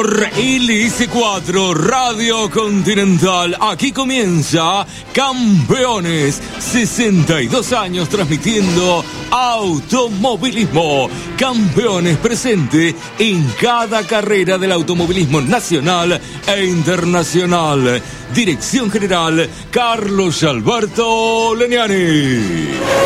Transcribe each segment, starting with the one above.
LS4 Radio Continental, aquí comienza Campeones, 62 años transmitiendo automovilismo. Campeones presente en cada carrera del automovilismo nacional e internacional. Dirección General, Carlos Alberto Leniani.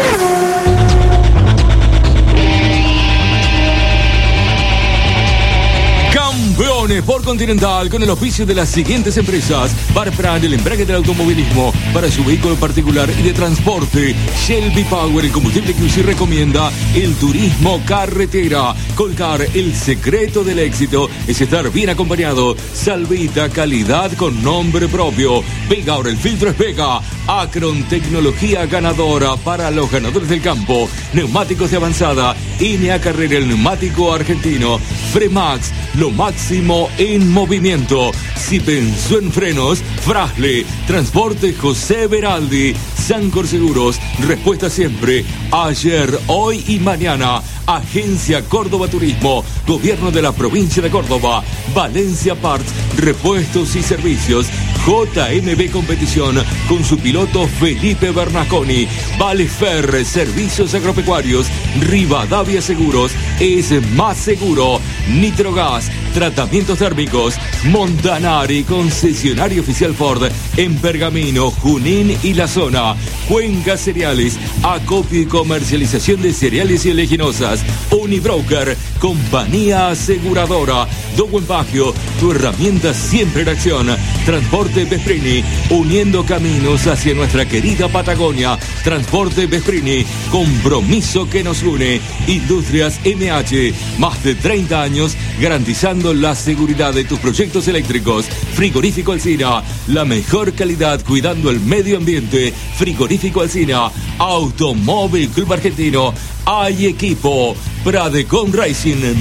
Campeones por Continental con el oficio de las siguientes empresas: Barfran, el embrague del automovilismo para su vehículo particular y de transporte; Shelby Power, el combustible que usted recomienda; el turismo carretera; Colcar, el secreto del éxito es estar bien acompañado; Salvita, calidad con nombre propio; Vega, ahora el filtro es Vega; Acron, tecnología ganadora para los ganadores del campo; neumáticos de avanzada; NA Carrera, el neumático argentino; Fremax, lo máximo en movimiento. Si pensó en frenos, Frasle; Transporte José Beraldi; Sancor Seguros, respuesta siempre, ayer, hoy y mañana. Agencia Córdoba Turismo, Gobierno de la Provincia de Córdoba; Valencia Parts, repuestos y servicios; JMB Competición con su piloto Felipe Bernasconi; Valefer, servicios agropecuarios; Rivadavia Seguros, es más seguro; Nitrogas, tratamientos térmicos; Montanari, concesionario oficial Ford en Pergamino, Junín y la zona; Cuenca Cereales, acopio y comercialización de cereales y oleaginosas; Unibroker, compañía aseguradora; Dowen Pagio, tu herramienta siempre en acción; Transporte Vesprini, uniendo caminos hacia nuestra querida Patagonia; Transporte Vesprini, compromiso que nos une; Industrias MH, más de 30 años garantizando la seguridad de tus proyectos eléctricos; Frigorífico Alsina, la mejor calidad cuidando el medio ambiente; Frigorífico Alsina; Automóvil Club Argentino, hay equipo; Pradecom Racing,